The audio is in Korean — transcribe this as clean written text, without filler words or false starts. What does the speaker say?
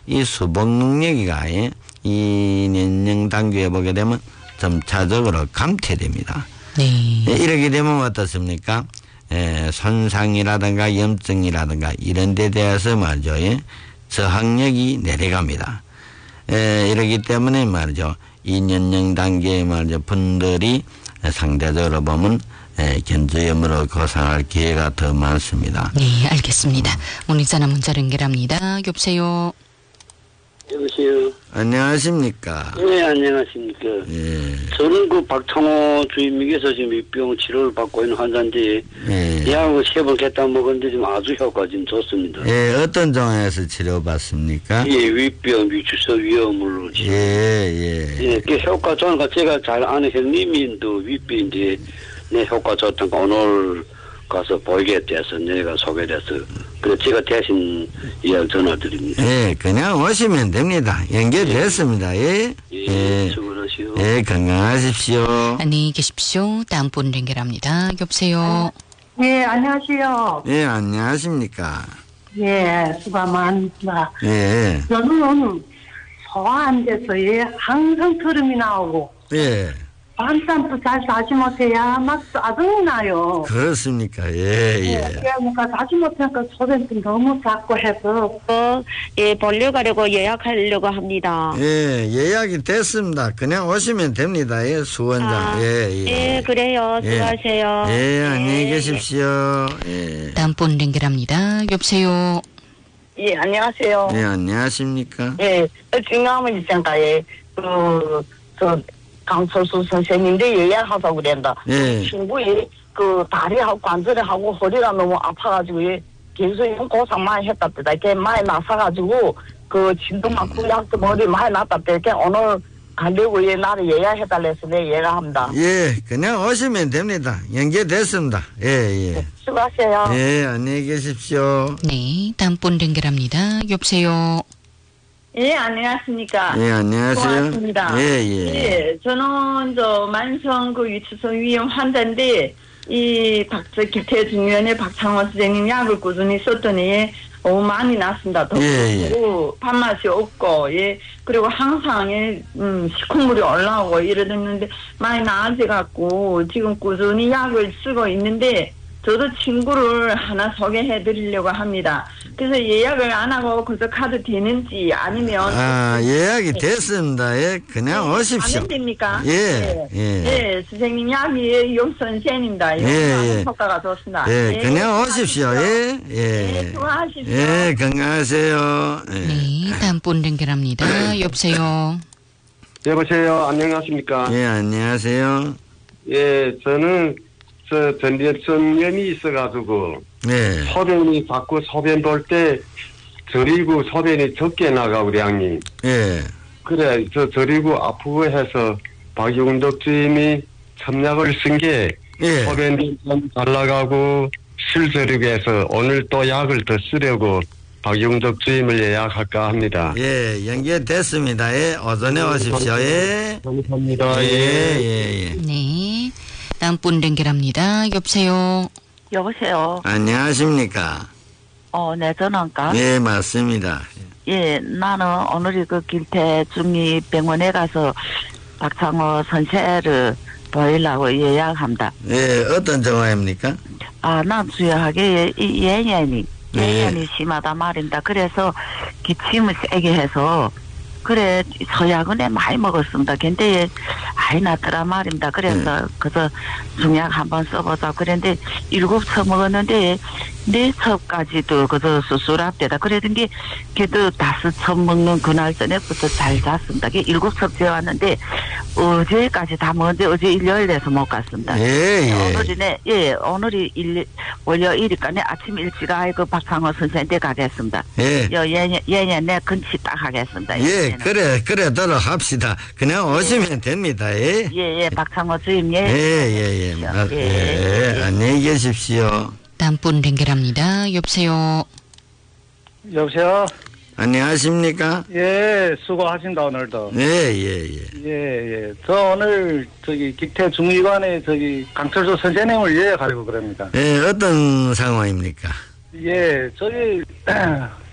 이 수복 능력이가 이 연령 단계에 보게 되면 점차적으로 감퇴됩니다. 네. 이렇게 되면 어떻습니까? 손상이라든가 염증이라든가 이런 데 대해서 말이죠. 저항력이 내려갑니다. 이러기 때문에 말이죠. 이 연령 단계의 말이죠. 분들이 상대적으로 보면 견저염으로 고생할 기회가 더 많습니다. 네, 알겠습니다. 오늘 전화 문자로 연결합니다. 여보세요. 여보세요. 안녕하십니까? 네, 안녕하십니까. 예. 저는 그 박창호 주임님께서 지금 입병 치료를 받고 있는 환자인데, 예. 약을 3번 겠다 먹었는데 지금 아주 효과가 지금 좋습니다. 예, 어떤 종에서 치료받습니까? 예, 위병, 위추서 위염으로 지금. 예. 그 효과 좋으니까 제가 잘 아는 형님인도 위병인데, 내 효과 좋다니까 오늘 가서 보이게 돼서 내가 소개돼서, 그래서 제가 대신 이야기 전화드립니다. 예, 그냥 오시면 됩니다. 연결됐습니다. 예. 예, 수고하시오. 예, 건강하십시오. 안녕히 계십시오. 다음 분 연결합니다. 여보세요. 예, 안녕하세요. 예, 안녕하십니까? 예, 수고 많습니다. 예. 저는 소화 안 돼서 항상 트름이 나오고 예. 밤잠도 잘 자지 못해야 막 짜증이 나요. 그렇습니까? 예. 그러니까 자지 못하니까 소변도 너무 자꾸 해서 보려가려고 예약하려고 합니다. 예, 예약이 됐습니다. 그냥 오시면 됩니다. 예, 수원장. 예, 그래요. 수고하세요. 예, 안녕히 계십시오. 예. 다음 분 연결합니다. 여보세요. 예, 안녕하세요. 예, 안녕하십니까? 예, 중요한 있으니까, 강철수 선생님인데 예약하자고 그랬다. 예. 친구이 다리하고 관절하고 허리가 너무 아파가지고 계속 고생 많이 했답니다. 이렇게 많이 나서가지고 진도 많고 약도 머리 많이 났답니다. 이렇게 오늘 가려고 나를 예약해달래서 예약합니다. 예, 그냥 오시면 됩니다. 연결됐습니다. 예. 수고하세요. 예, 안녕히 계십시오. 네, 다음 분 연결합니다. 여보세요. 예, 안녕하십니까. 예, 안녕하세요. 고맙습니다. 예. 저는 만성 위추성 위염 환자인데, 김태중위원회 박창호 선생님 약을 꾸준히 썼더니, 너무 많이 났습니다. 덥고, 밥맛이 없고, 그리고 항상, 식후물이 올라오고 이러는데, 많이 나아져갖고, 지금 꾸준히 약을 쓰고 있는데, 저도 친구를 하나 소개해 드리려고 합니다. 그래서 예약을 안 하고 그저 가도 되는지 아니면 예약이 됐습니다. 예, 그냥 오십시오. 안 됩니까? 예. 선생님 약이 용선센입니다. 효과가 좋습니다. 예, 그냥 오십시오. 예. 수고하십시오. 예, 건강하세요. 네, 다음 분 연결합니다. 여보세요. 여보세요. 안녕하십니까? 예, 안녕하세요. 예, 저는 전립선염이 있어가지고 소변이 자꾸 소변 볼 때 저리고 소변이 적게 나가 우리 양님. 예. 그래 저리고 아프고 해서 박용덕 주임이 첨약을 쓴 게 소변이 좀 잘 나가고 실저리고 해서 오늘 또 약을 더 쓰려고 박용덕 주임을 예약할까 합니다. 예, 연결됐습니다. 예, 오전에 오십시오. 예. 감사합니다. 예. 네. 다음 분 연결합니다. 여보세요. 여보세요. 안녕하십니까? 네, 전화인가? 예, 맞습니다. 예, 나는 오늘이 김태중이 병원에 가서 박창호 선생을 보이려고 예약합니다. 예, 어떤 정화입니까? 난 주요하게 예년이 심하다 말입니다. 그래서 기침을 세게 해서 그래 서약은 많이 먹었습니다. 근데 아이 나더라 말입니다. 그래서 그래서 중약 한번 써보자. 그런데 7첩 먹었는데 4첩까지도 그저 수술합되다. 그러던 게 그래도 5첩 먹는 그날 저녁부터 잘 잤습니다. 7첩 재웠는데 어제까지 다 먹었는데 어제 일요일에서 못 갔습니다. 오늘이 월요일이니까 아침 일찍 아이고 박창호 선생님께 가겠습니다. 예년 내 근치 딱 하겠습니다. 예, 그래도록 합시다. 그냥 오시면 됩니다. 예, 박창호 주임, 예. 안녕히 계십시오. 다음 분 연결합니다. 여보세요. 여보세요. 안녕하십니까? 예, 수고하신다 오늘도. 예. 저 오늘 김태중의관에 강철수 선생님을 예약하려고 그럽니다. 예, 어떤 상황입니까? 예,